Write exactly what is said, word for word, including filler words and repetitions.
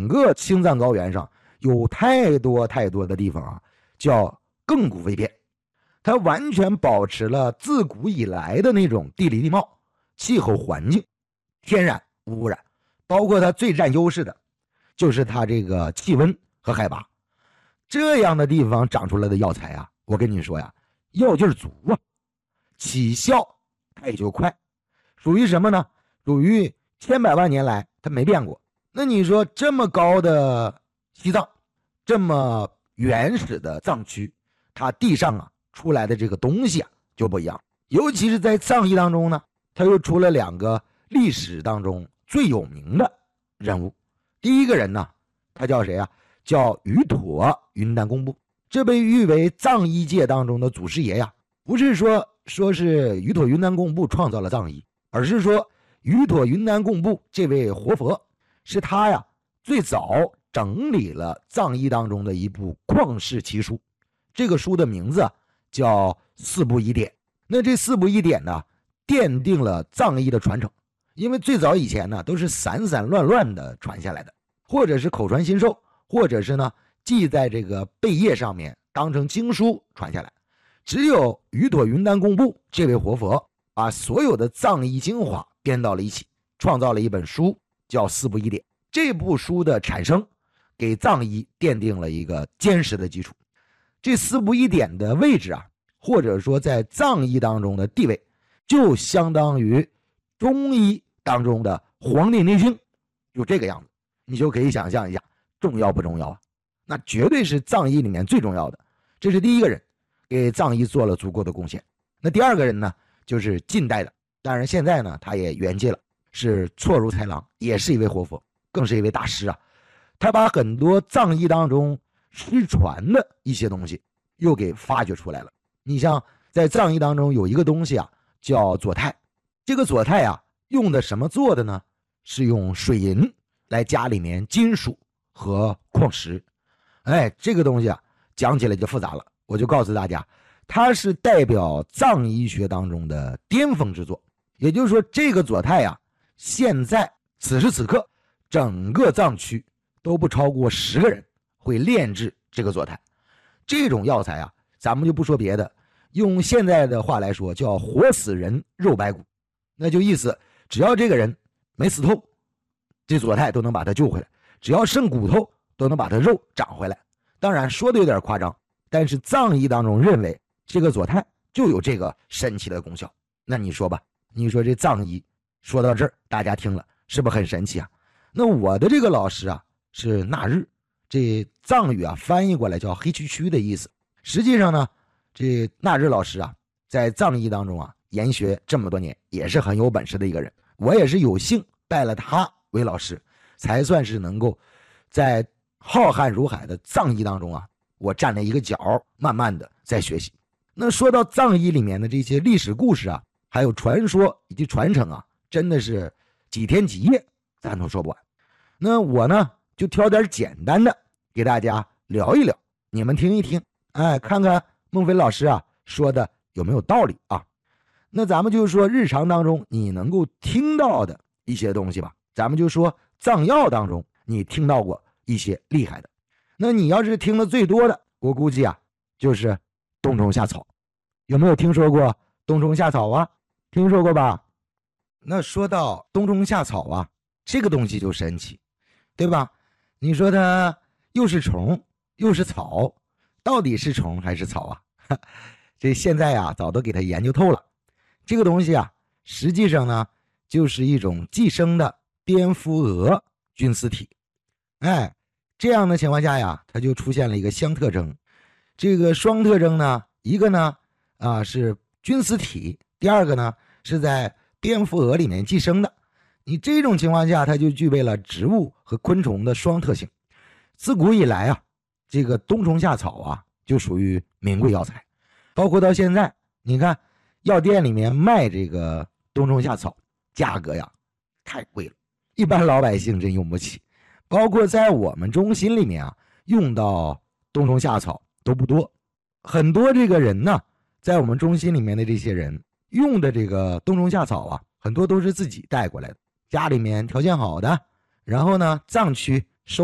整个青藏高原上有太多太多的地方啊，叫亘古未变，它完全保持了自古以来的那种地理地貌、气候环境，天然无污染。包括它最占优势的就是它这个气温和海拔。这样的地方长出来的药材啊，我跟你说呀，药劲儿足啊，起效它也就快，属于什么呢？属于千百万年来它没变过。那你说这么高的西藏，这么原始的藏区，它地上啊出来的这个东西啊就不一样。尤其是在藏医当中呢，它又出了两个历史当中最有名的人物。第一个人呢，他叫谁啊？叫瑜妥云丹贡布，这被誉为藏医界当中的祖师爷呀。不是说说是瑜妥云丹贡布创造了藏医，而是说瑜妥云丹贡布这位活佛是他呀最早整理了藏医当中的一部旷世奇书。这个书的名字啊叫四部医典。那这四部医典呢，奠定了藏医的传承。因为最早以前呢都是散散乱乱的传下来的，或者是口传心授，或者是呢记在这个贝叶上面当成经书传下来。只有瑜妥云丹贡布这位活佛把所有的藏医精华编到了一起，创造了一本书叫四部医典。这部书的产生给藏医奠定了一个坚实的基础。这四部医典的位置啊，或者说在藏医当中的地位，就相当于中医当中的《黄帝内经》，就这个样子。你就可以想象一下重要不重要啊？那绝对是藏医里面最重要的。这是第一个人，给藏医做了足够的贡献。那第二个人呢，就是近代的，当然现在呢他也圆寂了，是错如豺狼，也是一位活佛，更是一位大师啊。他把很多藏医当中失传的一些东西又给发掘出来了。你像在藏医当中有一个东西啊叫左肽，这个左肽啊用的什么做的呢？是用水银来加里面金属和矿石。哎，这个东西啊讲起来就复杂了，我就告诉大家，它是代表藏医学当中的巅峰之作。也就是说，这个左肽啊，现在此时此刻整个藏区都不超过十个人会炼制这个左肽。这种药材啊，咱们就不说别的，用现在的话来说叫活死人肉白骨。那就意思只要这个人没死透，这左肽都能把他救回来，只要剩骨头都能把他肉长回来。当然说的有点夸张，但是藏医当中认为这个左肽就有这个神奇的功效。那你说吧，你说这藏医说到这儿大家听了是不是很神奇啊？那我的这个老师啊是纳日，这藏语啊翻译过来叫黑黢黢的意思。实际上呢，这纳日老师啊在藏医当中啊研学这么多年，也是很有本事的一个人。我也是有幸拜了他为老师，才算是能够在浩瀚如海的藏医当中啊，我站了一个角，慢慢的在学习。那说到藏医里面的这些历史故事啊，还有传说以及传承啊，真的是几天几夜咱都说不完。那我呢就挑点简单的给大家聊一聊，你们听一听，哎，看看孟非老师啊说的有没有道理啊。那咱们就说日常当中你能够听到的一些东西吧。咱们就说藏药当中你听到过一些厉害的，那你要是听的最多的，我估计啊就是冬虫夏草。有没有听说过冬虫夏草啊？听说过吧？那说到冬虫夏草啊，这个东西就神奇，对吧？你说它又是虫又是草，到底是虫还是草啊？这现在啊早都给它研究透了。这个东西啊实际上呢就是一种寄生的蝙蝠蛾菌丝体。哎，这样的情况下呀，它就出现了一个相特征。这个双特征呢，一个呢啊是菌丝体，第二个呢是在蝙蝠蛾里面寄生的。你这种情况下，它就具备了植物和昆虫的双特性。自古以来啊，这个冬虫夏草啊就属于名贵药材，包括到现在，你看药店里面卖这个冬虫夏草，价格呀太贵了，一般老百姓真用不起。包括在我们中心里面啊，用到冬虫夏草都不多。很多这个人呢，在我们中心里面的这些人用的这个冬虫夏草啊，很多都是自己带过来的，家里面条件好的，然后呢藏区